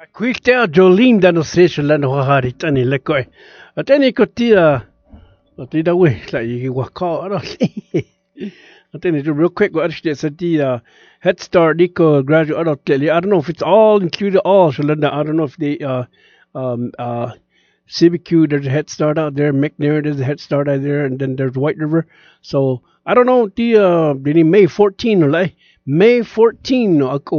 Quick there, Jolene dano session lan ho hari tani lekoi. Atani ko tia da we like you wa call Atani do real quick what is the Head Start Nico graduate adult. I don't know if it's all included all so I don't know if they um uh CBQ, there's a Head Start out there, McNair, there's a Head Start out there, and then there's White River. So I don't know the May 14 like May 14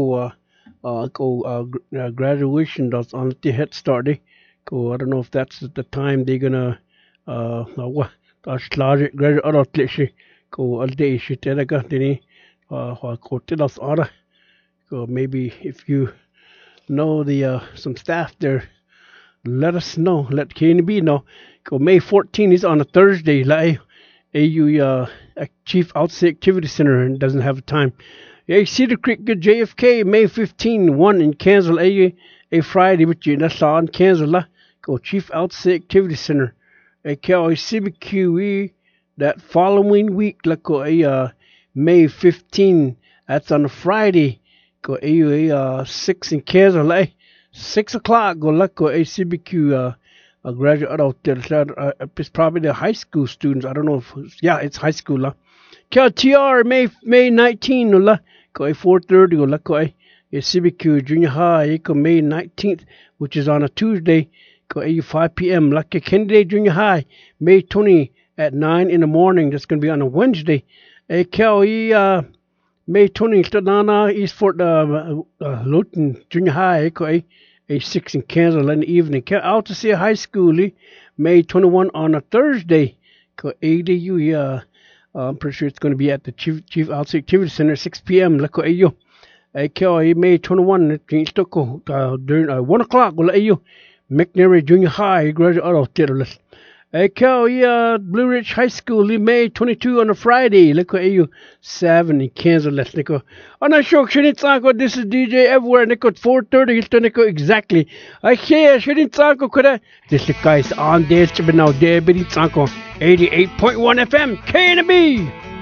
graduation that's on the Head Start. Ko I don't know if that's the time they're gonna what that's large graduate adult shi ko alde shi teraga dini ko tilas ara ko maybe if you know the some staff there let us know. Let KNB know. Go May 14 is on a Thursday. Like AU Chief Outside Activity Center and doesn't have time. Yeah, Cedar Creek good JFK May 15 one in Kansas a Friday with you. That's on Kansas la. Go Chief Outside Activity Center. A CBQE that following week like go May 15. That's on a Friday. Go AU 6 in Kansas la. 6 o'clock, go look at ACBQ a graduate adult. It's probably the high school students. I don't know if, yeah, it's high school. TR May 19, go a 4:30, go look at ACBQ junior high, go May 19th, which is on a Tuesday, go a 5 p.m. Like a Kennedy Junior High, May 20 at 9 in the morning. That's going to be on a Wednesday. A KLE May 20, Nana East Fort Luton Junior High, a 6 in Kansas in the evening. Out to see a high school, May 21 on a Thursday. ADU, I'm pretty sure it's going to be at the Chief Outside Activity Center, 6 p.m. Lako AU. May 21, during 1 o'clock, McNary Junior High, graduate auto Blue Ridge High School, May 22 on a Friday. Look at you, 7 in Kansas. Let's go. I'm not sure. This is DJ everywhere. Nico 4:30. Nico exactly. I can't. This is guys on this. But now, 88.1 FM. KNB.